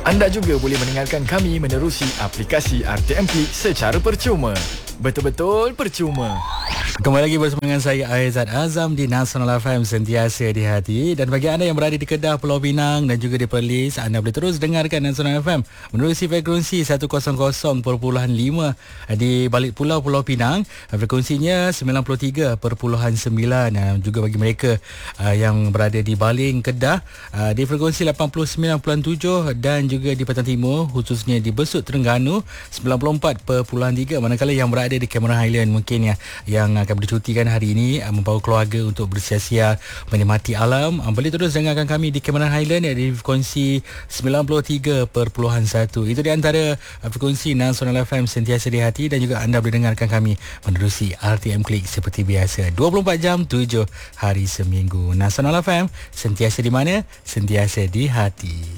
Anda juga boleh mendengarkan kami menerusi aplikasi RTM Klik secara percuma. Betul-betul percuma. Kembali lagi bersama dengan saya Aizat Azam di Nasional FM, sentiasa di hati. Dan bagi anda yang berada di Kedah, Pulau Pinang dan juga di Perlis, anda boleh terus dengarkan Nasional FM menerusi frekuensi 100.5 di balik Pulau Pinang. Frekuensinya 93.9. Dan juga bagi mereka yang berada di Baling, Kedah, di frekuensi 89.7 dan juga di Pantai Timur, khususnya di Besut, Terengganu 94.3. Manakala yang berada di Cameron Highland mungkin yang akan bercutikan hari ini, membawa keluarga untuk bersia-sia menikmati alam, boleh terus dengarkan kami di Cameron Highland di frekuensi 93.1. Itu di antara frekuensi Nasional FM, sentiasa di hati. Dan juga anda boleh dengarkan kami menerusi RTM Klik seperti biasa 24 jam 7 hari seminggu. Nasional FM, sentiasa di mana? Sentiasa di hati.